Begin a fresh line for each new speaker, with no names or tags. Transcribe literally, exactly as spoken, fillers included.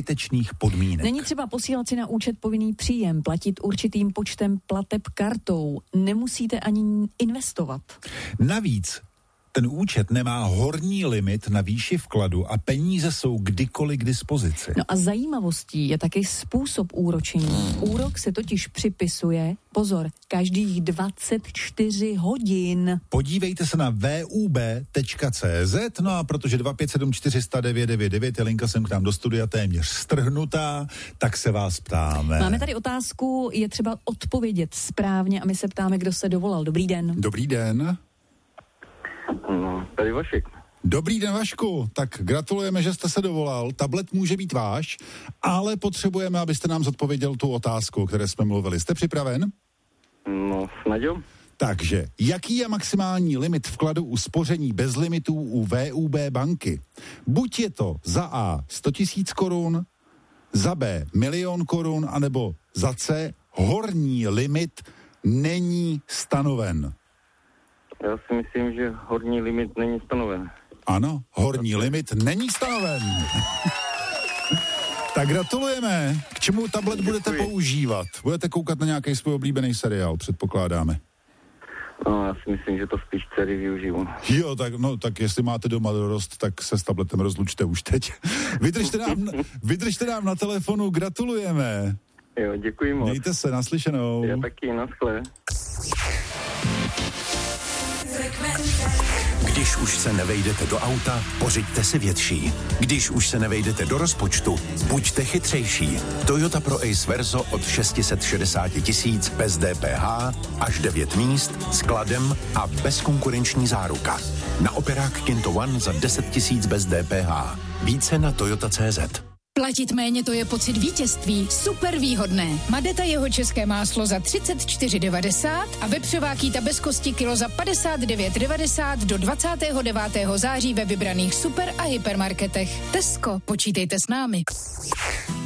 zbytečných podmínek.
Není třeba posílat si na účet povinný příjem, platit určitým počtem plateb kartou. Nemusíte ani investovat.
Navíc ten účet nemá horní limit na výši vkladu a peníze jsou kdykoliv k dispozici.
No a zajímavostí je taky způsob úročení. Úrok se totiž připisuje, pozor, každých dvacet čtyři hodin.
Podívejte se na v u b tečka c z, no a protože dva pět sedm čtyři nula nula devět devět devět je linka sem k nám do studia téměř strhnutá, tak se vás ptáme.
Máme tady otázku, je třeba odpovědět správně a my se ptáme, kdo se dovolal. Dobrý den.
Dobrý den.
No, tady Vašek.
Dobrý den, Vašku. Tak gratulujeme, že jste se dovolal. Tablet může být váš, ale potřebujeme, abyste nám zodpověděl tu otázku, o které jsme mluvili. Jste připraven?
No, snad jo.
Takže, jaký je maximální limit vkladu u spoření bez limitů u V U B banky? Buď je to za A sto tisíc korun, za B milion korun, anebo za C horní limit není stanoven.
Já si myslím, že horní limit není stanoven.
Ano, horní limit není stanoven. Tak gratulujeme. K čemu tablet budete
Děkuji.
používat? Budete koukat na nějaký svůj oblíbený seriál, předpokládáme.
No, já si myslím, že to spíš dcery využiju.
Jo, tak, no, tak jestli máte doma dorost, tak se s tabletem rozlučte už teď. Vydržte nám, vydržte nám na telefonu, gratulujeme.
Jo, děkuji moc.
Mějte se, naslyšenou.
Já taky, naschle.
Když už se nevejdete do auta, pořiďte si větší. Když už se nevejdete do rozpočtu, buďte chytřejší. Toyota Pro Ace Verso od šest set šedesát tisíc bez D P H, až devět míst, s kladem a bezkonkurenční záruka. Na operák Kinto One za deset tisíc bez D P H. Více na toyota tečka cé zet.
Platit méně, to je pocit vítězství. Super výhodné. Madeta jeho české máslo za třicet čtyři devadesát a vepřová kýta bez kosti kilo za padesát devět devadesát do dvacátého devátého září ve vybraných super a hypermarketech. Tesco, počítejte s námi.